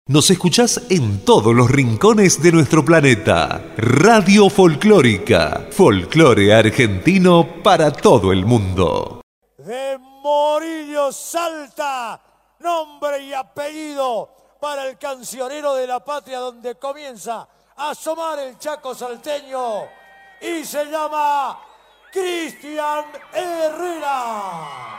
Nos escuchás en todos los rincones de nuestro planeta. Radio Folclórica. Folclore argentino para todo el mundo. De Morillo Salta, nombre y apellido para el cancionero de la patria donde comienza a asomar el Chaco salteño y se llama Cristian Herrera.